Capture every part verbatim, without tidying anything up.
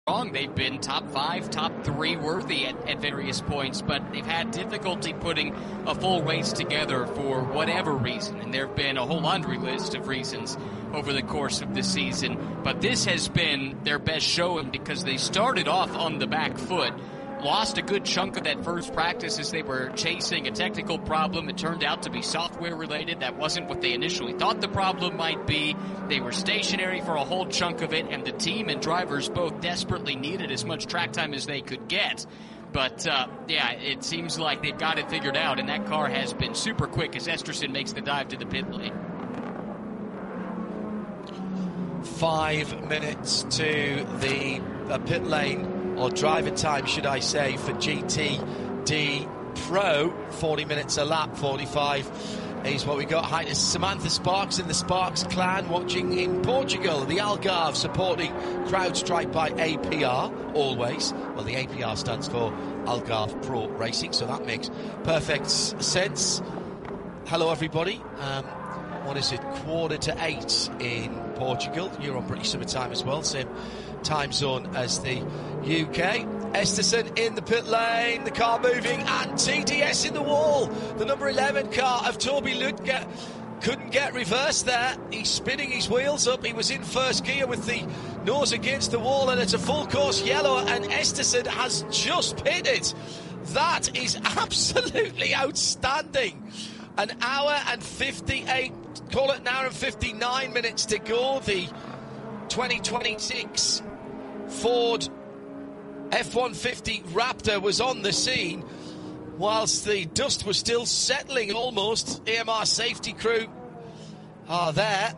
wrong. They've been top five, top three worthy at, at various points, but they've had difficulty putting a full race together for whatever reason. And there have been a whole laundry list of reasons over the course of the season. But this has been their best showing because they started off on the back foot. Lost a good chunk of that first practice as they were chasing a technical problem. It turned out to be software related. That wasn't what they initially thought the problem might be. They were stationary for a whole chunk of it, and the team and drivers both desperately needed as much track time as they could get. But, uh, yeah, it seems like they've got it figured out, and that car has been super quick as Esterson makes the dive to the pit lane. Five minutes to the uh, pit lane. Or driving time, should I say, for G T D Pro. forty minutes a lap, forty-five is what we got. Hi to Samantha Sparks in the Sparks clan watching in Portugal. The Algarve supporting CrowdStrike by A P R, always. Well, the A P R stands for Algarve Pro Racing, so that makes perfect sense. Hello, everybody. Um, what is it? Quarter to eight in Portugal. You're on British Summer Time as well, same time zone as the U K. Esterson in the pit lane, the car moving, and T D S in the wall. The number eleven car of Toby Lutke couldn't get reversed there. He's spinning his wheels up. He was in first gear with the nose against the wall, and it's a full course yellow, and Esterson has just pitted. That is absolutely outstanding. An hour and fifty-eight, call it an hour and fifty-nine minutes to go. The twenty twenty-six Ford F one fifty Raptor was on the scene whilst the dust was still settling almost. A M R safety crew are there,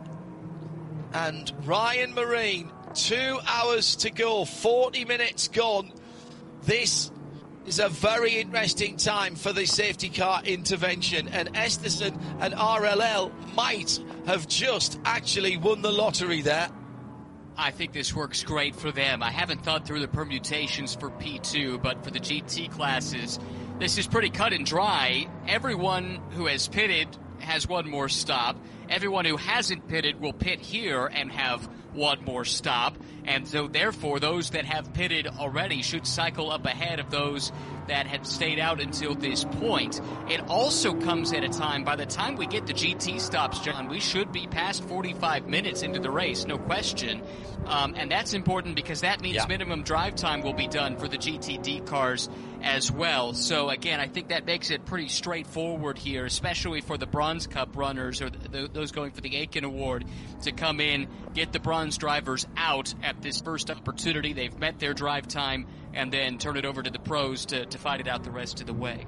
and Ryan Marine, two hours to go, forty minutes gone. This is a very interesting time for the safety car intervention, and Esterson and R L L might have just actually won the lottery there. I think this works great for them. I haven't thought through the permutations for P two, but for the G T classes, this is pretty cut and dry. Everyone who has pitted has one more stop. Everyone who hasn't pitted will pit here and have one more stop. And so, therefore, those that have pitted already should cycle up ahead of those that had stayed out until this point. It also comes at a time, by the time we get the G T stops, John, we should be past forty-five minutes into the race, no question. Um, and that's important because that means yeah. minimum drive time will be done for the G T D cars as well. So, again, I think that makes it pretty straightforward here, especially for the Bronze Cup runners or the, the, those going for the Aiken Award to come in, get the bronze drivers out at this first opportunity. They've met their drive time, and then turn it over to the pros to, to fight it out the rest of the way.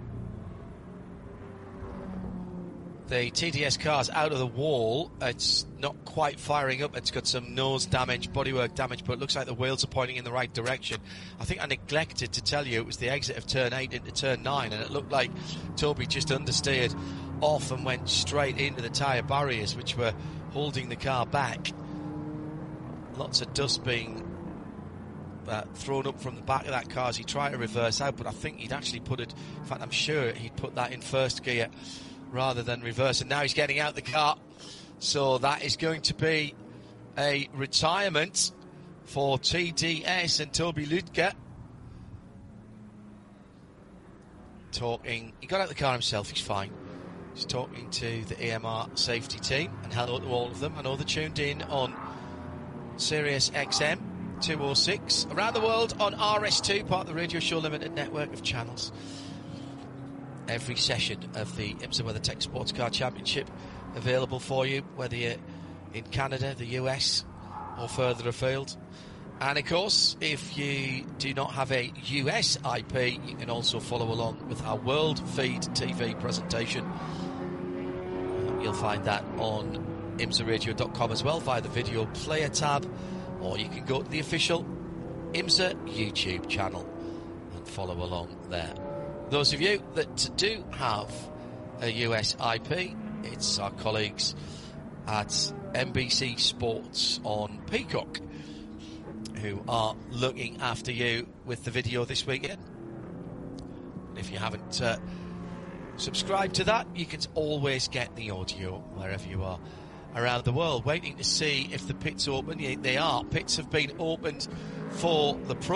The T D S car's out of the wall. It's not quite firing up. It's got some nose damage, bodywork damage, but it looks like the wheels are pointing in the right direction. I think I neglected to tell you it was the exit of turn eight into turn nine, and it looked like Toby just understeered off and went straight into the tyre barriers, which were holding the car back. Lots of dust being uh, thrown up from the back of that car as he tried to reverse out, but I think he'd actually put it, in fact I'm sure he'd put that in first gear rather than reverse, and now he's getting out the car. So that is going to be a retirement for T D S and Toby Lutke. Talking, he got out the car himself, he's fine. He's talking to the A M R safety team, and hello to all of them. I know they're tuned in on Sirius X M two oh six, around the world on R S two, part of the Radio Show Limited network of channels. Every session of the IMSA WeatherTech Sports Car Championship available for you, whether you're in Canada, the U S, or further afield. And of course, if you do not have a U S I P, you can also follow along with our World Feed T V presentation. Uh, you'll find that on imsa radio dot com as well via the video player tab, or you can go to the official IMSA YouTube channel and follow along there. Those of you that do have a U S I P, it's our colleagues at N B C Sports on Peacock who are looking after you with the video this weekend. If you haven't uh, subscribed to that, you can always get the audio wherever you are around the world, waiting to see if the pits open. They are. Pits have been opened for the Pro